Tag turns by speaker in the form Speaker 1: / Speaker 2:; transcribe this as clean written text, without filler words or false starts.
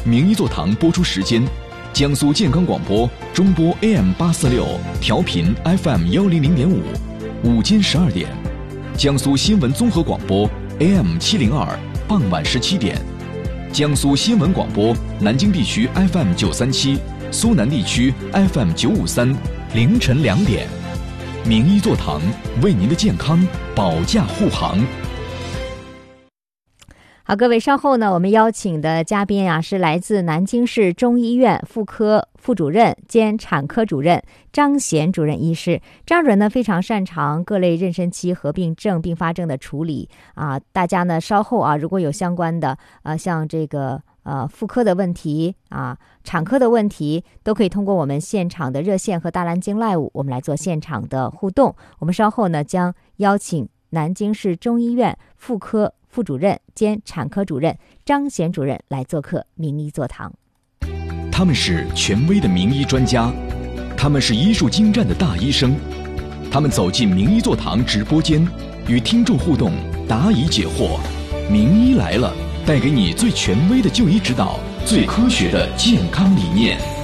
Speaker 1: 名医座堂播出时间：江苏健康广播中波 AM846，调频 FM100.5，午间12点；江苏新闻综合广播 AM702，傍晚17点；江苏新闻广播南京地区 FM937，苏南地区 FM953，凌晨2点。名医座堂为您的健康保驾护航。
Speaker 2: 好，各位，稍后呢，我们邀请的嘉宾是来自南京市中医院妇科副主任兼产科主任张贤主任医师。张主任呢非常擅长各类妊娠期合并症并发症的处理大家呢稍后如果有相关的像这个妇科的问题产科的问题，都可以通过我们现场的热线和大蓝鲸 Live 我们来做现场的互动。我们稍后呢将邀请南京市中医院妇科副主任兼产科主任张贤主任来做客名医座堂。
Speaker 1: 他们是权威的名医专家，他们是医术精湛的大医生，他们走进名医座堂直播间，与听众互动，答疑解惑。名医来了，带给你最权威的就医指导，最科学的健康理念。